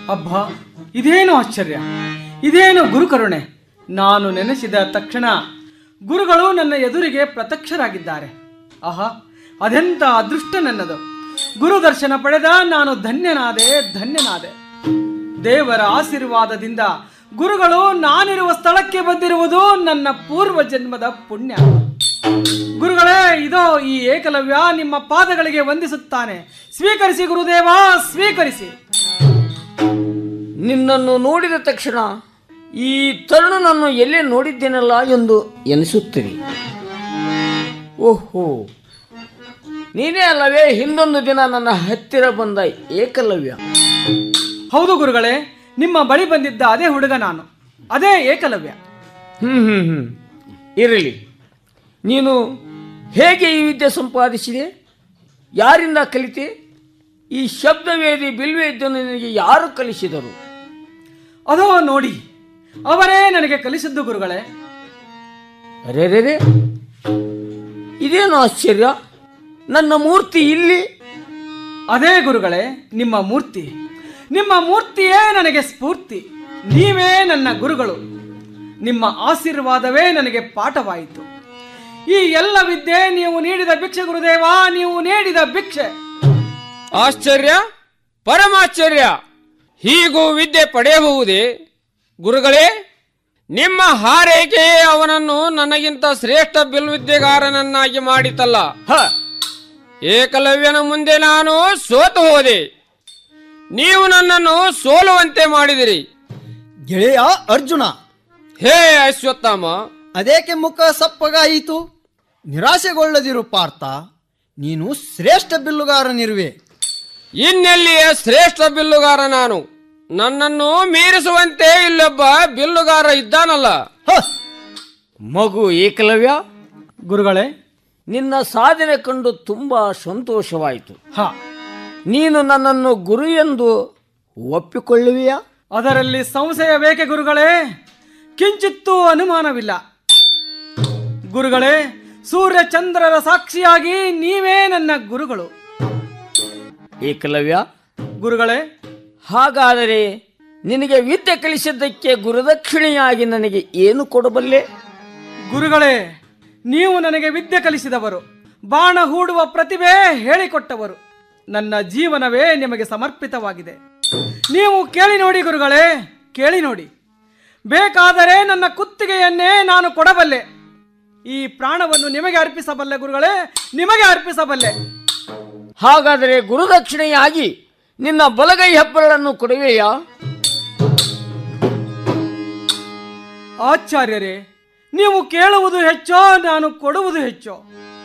ಅಬ್ಬಾ, ಇದೇನು ಆಶ್ಚರ್ಯ, ಇದೇನು ಗುರುಕರುಣೆ. ನಾನು ನೆನೆಸಿದ ತಕ್ಷಣ ಗುರುಗಳು ನನ್ನ ಎದುರಿಗೆ ಪ್ರತ್ಯಕ್ಷರಾಗಿದ್ದಾರೆ. ಆಹಾ, ಅದೆಂಥ ಅದೃಷ್ಟ ನನ್ನದು. ಗುರು ದರ್ಶನ ಪಡೆದ ನಾನು ಧನ್ಯನಾದೆ. ದೇವರ ಆಶೀರ್ವಾದದಿಂದ ಗುರುಗಳು ನಾನಿರುವ ಸ್ಥಳಕ್ಕೆ ಬಂದಿರುವುದು ನನ್ನ ಪೂರ್ವ ಜನ್ಮದ ಪುಣ್ಯ. ಗುರುಗಳೇ, ಇದೋ ಈ ಏಕಲವ್ಯ ನಿಮ್ಮ ಪಾದಗಳಿಗೆ ವಂದಿಸುತ್ತಾನೆ. ಸ್ವೀಕರಿಸಿ ಗುರುದೇವ, ಸ್ವೀಕರಿಸಿ. ನಿನ್ನನ್ನು ನೋಡಿದ ತಕ್ಷಣ ಈ ತರುಣನನ್ನು ಎಲ್ಲೇ ನೋಡಿದ್ದೇನಲ್ಲ ಎಂದು ಎನಿಸುತ್ತದೆ. ಓಹೋ, ನೀನೇ ಅಲ್ಲವೇ ಹಿಂದೊಂದು ದಿನ ನನ್ನ ಹತ್ತಿರ ಬಂದ ಏಕಲವ್ಯ? ಹೌದು ಗುರುಗಳೇ, ನಿಮ್ಮ ಬಳಿ ಬಂದಿದ್ದ ಅದೇ ಹುಡುಗ ನಾನು, ಅದೇ ಏಕಲವ್ಯ. ಇರಲಿ. ನೀನು ಹೇಗೆ ಈ ವಿದ್ಯೆ ಸಂಪಾದಿಸಿದೆ? ಯಾರಿಂದ ಕಲಿತೆ? ಈ ಶಬ್ದವೇದಿ ಬಿಲ್ವೇದ್ಯನು ನಿನಗೆ ಯಾರು ಕಲಿಸಿದರು? ಅದೋ ನೋಡಿ, ಅವರೇ ನನಗೆ ಕಲಿಸಿದ್ದು ಗುರುಗಳೇ. ಅರೆ, ಇದೇನು ಆಶ್ಚರ್ಯ, ನನ್ನ ಮೂರ್ತಿ ಇಲ್ಲಿ? ಅದೇ ಗುರುಗಳೇ, ನಿಮ್ಮ ಮೂರ್ತಿಯೇ ನನಗೆ ಸ್ಫೂರ್ತಿ. ನೀವೇ ನನ್ನ ಗುರುಗಳು. ನಿಮ್ಮ ಆಶೀರ್ವಾದವೇ ನನಗೆ ಪಾಠವಾಯಿತು. ಈ ಎಲ್ಲ ವಿದ್ಯೆ ನೀವು ನೀಡಿದ ಭಿಕ್ಷೆ ಗುರುದೇವ, ನೀವು ನೀಡಿದ ಭಿಕ್ಷೆ. ಆಶ್ಚರ್ಯ, ಪರಮಾಶ್ಚರ್ಯ. ಹೀಗೂ ವಿದ್ಯೆ ಪಡೆಯಬಹುದೇ? ಗುರುಗಳೇ, ನಿಮ್ಮ ಹಾರೈಕೆಯೇ ಅವನನ್ನು ನನಗಿಂತ ಶ್ರೇಷ್ಠ ಬಿಲ್ವಿದ್ಯೆಗಾರನನ್ನಾಗಿ ಮಾಡಿತಲ್ಲ. ಏಕಲವ್ಯನ ಮುಂದೆ ನಾನು ಸೋತು ಹೋದೆ, ನೀವು ನನ್ನನ್ನು ಸೋಲುವಂತೆ ಮಾಡಿದಿರಿ. ಗೆಳೆಯ ಅರ್ಜುನ, ಹೇ ಅಶ್ವತ್ಥಾಮ, ಅದೇಕೆ ಮುಖ ಸಪ್ಪಗಾಯಿತು? ನಿರಾಶೆಗೊಳ್ಳದಿರು ಪಾರ್ಥ, ನೀನು ಶ್ರೇಷ್ಠ ಬಿಲ್ಲುಗಾರನಿರುವೆ. ಇನ್ನೆಲ್ಲಿಯ ಶ್ರೇಷ್ಠ ಬಿಲ್ಲುಗಾರ ನಾನು? ನನ್ನನ್ನು ಮೀರಿಸುವಂತೆ ಇಲ್ಲೊಬ್ಬ ಬಿಲ್ಲುಗಾರ ಇದ್ದಾನಲ್ಲ. ಮಗು ಏಕಲವ್ಯ, ಗುರುಗಳೇ, ನಿನ್ನ ಸಾಧನೆ ಕಂಡು ತುಂಬಾ ಸಂತೋಷವಾಯಿತು. ಹಾ, ನೀನು ನನ್ನನ್ನು ಗುರು ಎಂದು ಒಪ್ಪಿಕೊಳ್ಳುವಿಯಾ? ಅದರಲ್ಲಿ ಸಂಶಯ ಬೇಕೆ ಗುರುಗಳೇ? ಕಿಂಚಿತ್ತೂ ಅನುಮಾನವಿಲ್ಲ. ಗುರುಗಳೇ, ಸೂರ್ಯ ಚಂದ್ರರ ಸಾಕ್ಷಿಯಾಗಿ ನೀವೇ ನನ್ನ ಗುರುಗಳು. ಏಕಲವ್ಯ, ಗುರುಗಳೇ, ಹಾಗಾದರೆ ನಿನಗೆ ವಿದ್ಯೆ ಕಲಿಸಿದ್ದಕ್ಕೆ ಗುರುದಕ್ಷಿಣೆಯಾಗಿ ನನಗೆ ಏನು ಕೊಡಬಲ್ಲೆ? ಗುರುಗಳೇ, ನೀವು ನನಗೆ ವಿದ್ಯೆ ಕಲಿಸಿದವರು, ಬಾಣ ಹೂಡುವ ಪ್ರತಿಭೆ ಹೇಳಿಕೊಟ್ಟವರು. ನನ್ನ ಜೀವನವೇ ನಿಮಗೆ ಸಮರ್ಪಿತವಾಗಿದೆ. ನೀವು ಕೇಳಿ ನೋಡಿ ಗುರುಗಳೇ, ಕೇಳಿ ನೋಡಿ. ಬೇಕಾದರೆ ನನ್ನ ಕುತ್ತಿಗೆಯನ್ನೇ ನಾನು ಕೊಡಬಲ್ಲೆ. ಈ ಪ್ರಾಣವನ್ನು ನಿಮಗೆ ಅರ್ಪಿಸಬಲ್ಲೆ ಗುರುಗಳೇ, ನಿಮಗೆ ಅರ್ಪಿಸಬಲ್ಲೆ. ಹಾಗಾದರೆ ಗುರುದಕ್ಷಿಣೆಯಾಗಿ ನಿನ್ನ ಬಲಗೈ ಹೆಬ್ಬರಳನ್ನು ಕೊಡುವೆಯಾ? ಆಚಾರ್ಯರೇ, ನೀವು ಕೇಳುವುದು ಹೆಚ್ಚೋ, ನಾನು ಕೊಡುವುದು ಹೆಚ್ಚೋ?